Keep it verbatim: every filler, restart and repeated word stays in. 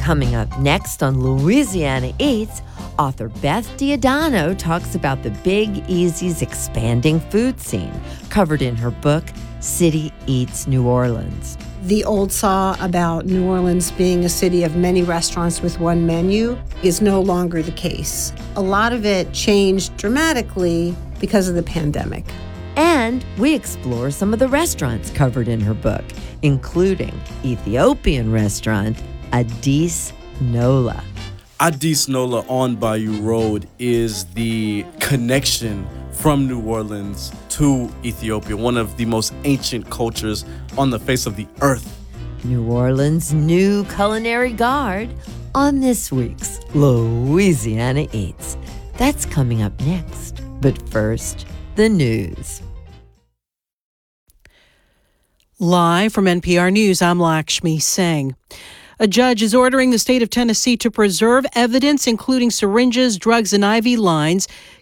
Coming up next on Louisiana Eats, author Beth Diodano talks about the Big Easy's expanding food scene, covered in her book, City Eats New Orleans. The old saw about New Orleans being a city of many restaurants with one menu is no longer the case. A lot of it changed dramatically because of the pandemic. And we explore some of the restaurants covered in her book, including Ethiopian restaurant Adis Nola. Adis Nola on Bayou Road is the connection from New Orleans to Ethiopia, one of the most ancient cultures on the face of the earth. New Orleans' new culinary guard on this week's Louisiana Eats. That's coming up next. But first, the news. Live from N P R News, I'm Lakshmi Singh. A judge is ordering the state of Tennessee to preserve evidence, including syringes, drugs, and I V lines,